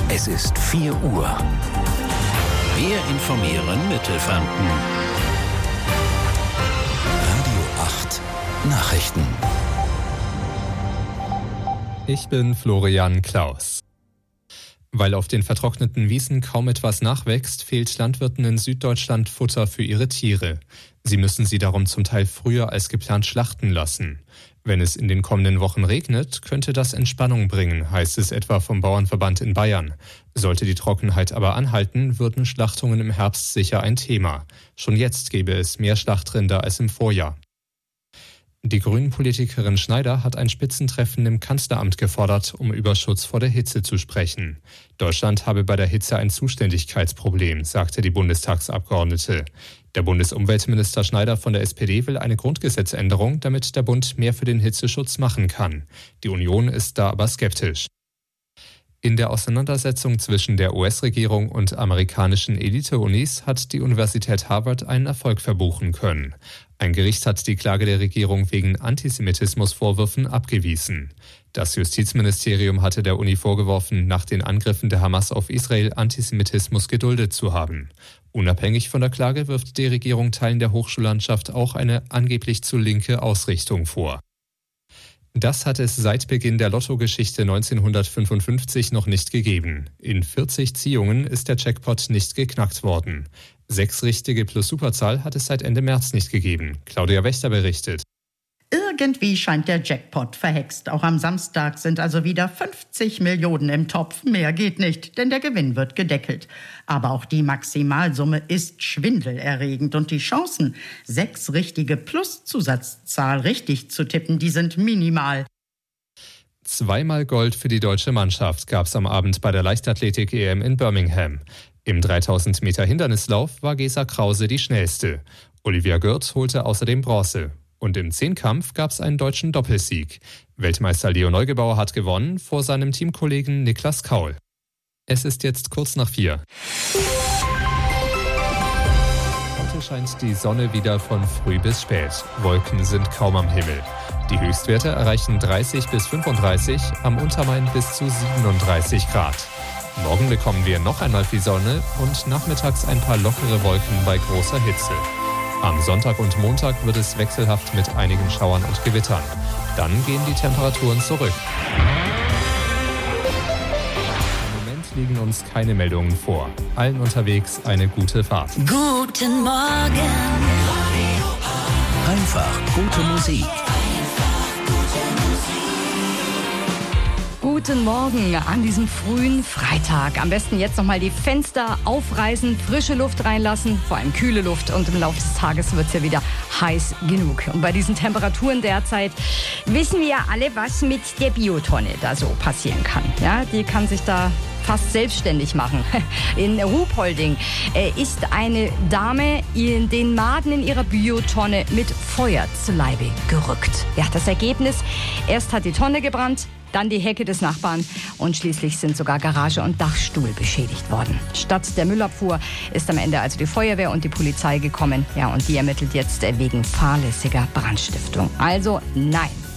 Es ist 4 Uhr. Wir informieren Mittelfranken. Radio 8 Nachrichten. Ich bin Florian Klaus. Weil auf den vertrockneten Wiesen kaum etwas nachwächst, fehlt Landwirten in Süddeutschland Futter für ihre Tiere. Sie müssen sie darum zum Teil früher als geplant schlachten lassen. Wenn es in den kommenden Wochen regnet, könnte das Entspannung bringen, heißt es etwa vom Bauernverband in Bayern. Sollte die Trockenheit aber anhalten, würden Schlachtungen im Herbst sicher ein Thema. Schon jetzt gäbe es mehr Schlachtrinder als im Vorjahr. Die Grünen-Politikerin Schneider hat ein Spitzentreffen im Kanzleramt gefordert, um über Schutz vor der Hitze zu sprechen. Deutschland habe bei der Hitze ein Zuständigkeitsproblem, sagte die Bundestagsabgeordnete. Der Bundesumweltminister Schneider von der SPD will eine Grundgesetzänderung, damit der Bund mehr für den Hitzeschutz machen kann. Die Union ist da aber skeptisch. In der Auseinandersetzung zwischen der US-Regierung und amerikanischen Elite-Unis hat die Universität Harvard einen Erfolg verbuchen können. Ein Gericht hat die Klage der Regierung wegen Antisemitismusvorwürfen abgewiesen. Das Justizministerium hatte der Uni vorgeworfen, nach den Angriffen der Hamas auf Israel Antisemitismus geduldet zu haben. Unabhängig von der Klage wirft die Regierung Teilen der Hochschullandschaft auch eine angeblich zu linke Ausrichtung vor. Das hat es seit Beginn der Lottogeschichte 1955 noch nicht gegeben. In 40 Ziehungen ist der Jackpot nicht geknackt worden. 6 richtige plus Superzahl hat es seit Ende März nicht gegeben. Claudia Wächter berichtet. Irgendwie scheint der Jackpot verhext. Auch am Samstag sind also wieder 50 Millionen im Topf. Mehr geht nicht, denn der Gewinn wird gedeckelt. Aber auch die Maximalsumme ist schwindelerregend. Und die Chancen, 6 richtige plus Zusatzzahl richtig zu tippen, die sind minimal. 2-mal Gold für die deutsche Mannschaft gab es am Abend bei der Leichtathletik-EM in Birmingham. Im 3000 Meter Hindernislauf war Gesa Krause die schnellste. Olivia Gürt holte außerdem Bronze. Und im Zehnkampf gab es einen deutschen Doppelsieg. Weltmeister Leo Neugebauer hat gewonnen vor seinem Teamkollegen Niklas Kaul. Es ist jetzt kurz nach 4. Heute scheint die Sonne wieder von früh bis spät. Wolken sind kaum am Himmel. Die Höchstwerte erreichen 30 bis 35, am Untermain bis zu 37 Grad. Morgen bekommen wir noch einmal viel Sonne und nachmittags ein paar lockere Wolken bei großer Hitze. Am Sonntag und Montag wird es wechselhaft mit einigen Schauern und Gewittern. Dann gehen die Temperaturen zurück. Im Moment liegen uns keine Meldungen vor. Allen unterwegs eine gute Fahrt. Guten Morgen. Einfach gute Musik. Guten Morgen an diesem frühen Freitag. Am besten jetzt nochmal die Fenster aufreißen, frische Luft reinlassen, vor allem kühle Luft. Und im Laufe des Tages wird es ja wieder heiß genug. Und bei diesen Temperaturen derzeit wissen wir ja alle, was mit der Biotonne da so passieren kann. Ja, die kann sich da fast selbstständig machen. In Ruhpolding ist eine Dame in den Maden in ihrer Biotonne mit Feuer zu Leibe gerückt. Ja, das Ergebnis, erst hat die Tonne gebrannt, dann die Hecke des Nachbarn und schließlich sind sogar Garage und Dachstuhl beschädigt worden. Statt der Müllabfuhr ist am Ende also die Feuerwehr und die Polizei gekommen. Ja, und die ermittelt jetzt wegen fahrlässiger Brandstiftung. Also nein,